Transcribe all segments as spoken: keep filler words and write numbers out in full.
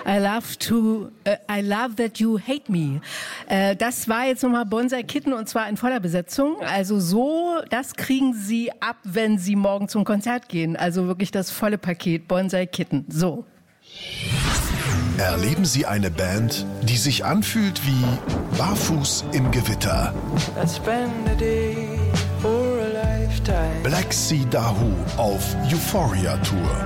I love to, uh, I love that you hate me. Äh, das war jetzt nochmal Bonsai Kitten und zwar in voller Besetzung. Also so, das kriegen Sie ab, wenn Sie morgen zum Konzert gehen. Also wirklich das volle Paket Bonsai Kitten. So. Erleben Sie eine Band, die sich anfühlt wie Barfuß im Gewitter. Black Sea Dahoo auf Euphoria Tour.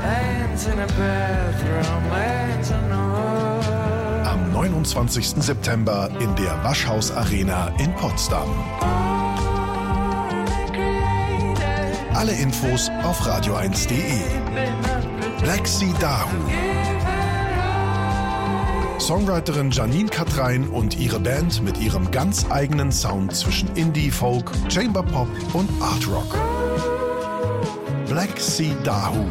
Am neunundzwanzigsten September in der Waschhaus Arena in Potsdam. Alle Infos auf radio eins punkt de. Black Sea Dahoo. Songwriterin Janine Katrein und ihre Band mit ihrem ganz eigenen Sound zwischen Indie, Folk, Chamber Pop und Art Rock. Black Sea Dahoo.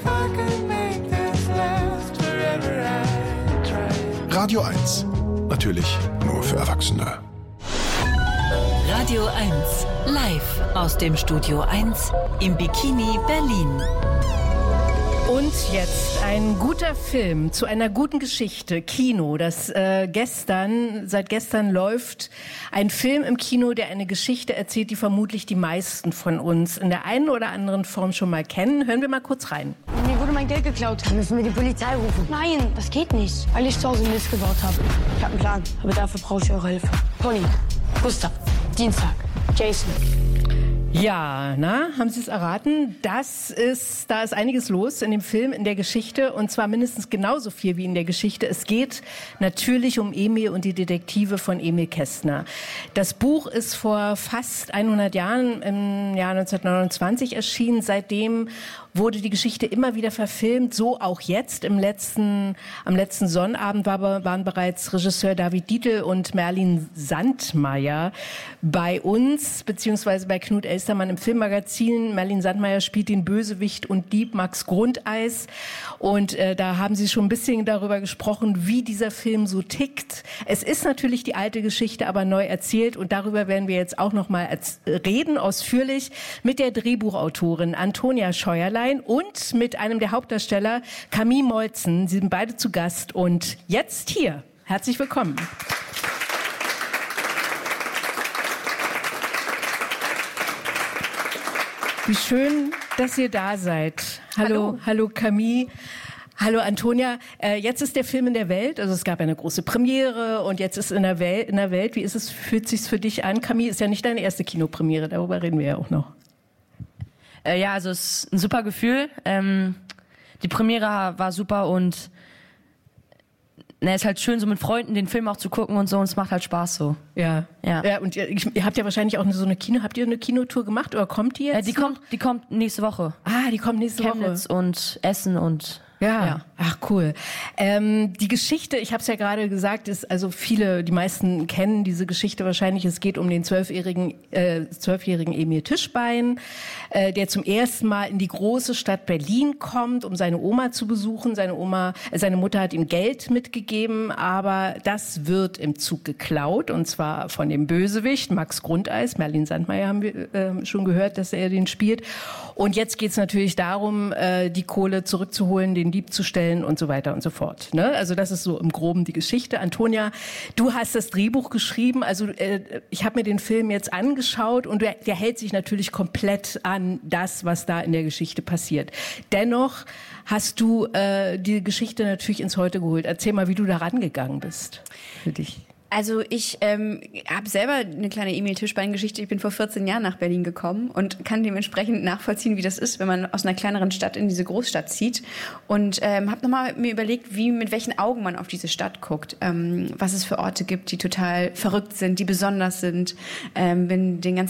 Radio eins. Natürlich nur für Erwachsene. Radio eins. Live aus dem Studio eins im Bikini Berlin. Und jetzt ein guter Film zu einer guten Geschichte, Kino. Das äh, gestern, seit gestern läuft ein Film im Kino, der eine Geschichte erzählt, die vermutlich die meisten von uns in der einen oder anderen Form schon mal kennen. Hören wir mal kurz rein. Mir wurde mein Geld geklaut. Dann müssen wir die Polizei rufen. Nein, das geht nicht. Weil ich zu Hause Mist gebaut habe. Ich habe einen Plan, aber dafür brauche ich eure Hilfe. Conny, Gustav, Dienstag, Jason. Ja, na, haben Sie es erraten? Das ist, da ist einiges los in dem Film, in der Geschichte und zwar mindestens genauso viel wie in der Geschichte. Es geht natürlich um Emil und die Detektive von Emil Kästner. Das Buch ist vor fast hundert Jahren im Jahr neunzehnhundertneunundzwanzig erschienen. Seitdem wurde die Geschichte immer wieder verfilmt, so auch jetzt. Im letzten, am letzten Sonnabend war, waren bereits Regisseur David Dietl und Merlin Sandmeier bei uns, beziehungsweise bei Knut Elstermann im Filmmagazin. Merlin Sandmeier spielt den Bösewicht und Dieb Max Grundeis. Und äh, da haben sie schon ein bisschen darüber gesprochen, wie dieser Film so tickt. Es ist natürlich die alte Geschichte, aber neu erzählt. Und darüber werden wir jetzt auch noch mal reden, ausführlich, mit der Drehbuchautorin Antonia Scheuerlein und mit einem der Hauptdarsteller, Camille Molzen. Sie sind beide zu Gast und jetzt hier. Herzlich willkommen. Wie schön, dass ihr da seid. Hallo, hallo, hallo Camille. Hallo Antonia, äh, jetzt ist der Film in der Welt, also es gab eine große Premiere und jetzt ist in der Welt, in der Welt. Wie ist es, fühlt sich's für dich an? Camille, ist ja nicht deine erste Kinopremiere, darüber reden wir ja auch noch. Äh, ja, also es ist ein super Gefühl. Ähm, die Premiere war super und es ist halt schön, so mit Freunden den Film auch zu gucken und so, und es macht halt Spaß so. Ja, ja. ja und ihr, ihr habt ja wahrscheinlich auch so eine Kino, habt ihr eine Kinotour gemacht oder kommt die jetzt? Äh, die kommt, die kommt nächste Woche. Ah, die kommt nächste Chemnitz Woche. und Essen und Ja. ja. Ach cool. Ähm, die Geschichte, ich habe es ja gerade gesagt, ist also viele, die meisten kennen diese Geschichte wahrscheinlich. Es geht um den zwölfjährigen, äh, zwölfjährigen Emil Tischbein, äh, der zum ersten Mal in die große Stadt Berlin kommt, um seine Oma zu besuchen. Seine Oma, äh, seine Mutter hat ihm Geld mitgegeben, aber das wird im Zug geklaut und zwar von dem Bösewicht Max Grundeis. Merlin Sandmeier haben wir äh, schon gehört, dass er den spielt. Und jetzt geht es natürlich darum, äh, die Kohle zurückzuholen, den Dieb zu stellen und so weiter und so fort. Ne? Also das ist so im Groben die Geschichte. Antonia, du hast das Drehbuch geschrieben. Also äh, ich habe mir den Film jetzt angeschaut und der, der hält sich natürlich komplett an das, was da in der Geschichte passiert. Dennoch hast du äh, die Geschichte natürlich ins Heute geholt. Erzähl mal, wie du da rangegangen bist für dich. Also ich ähm, habe selber eine kleine Emil Tischbein-Geschichte. Ich bin vor vierzehn Jahren nach Berlin gekommen und kann dementsprechend nachvollziehen, wie das ist, wenn man aus einer kleineren Stadt in diese Großstadt zieht. Und ähm, habe nochmal mir überlegt, wie mit welchen Augen man auf diese Stadt guckt, ähm, was es für Orte gibt, die total verrückt sind, die besonders sind, ähm, wenn den ganzen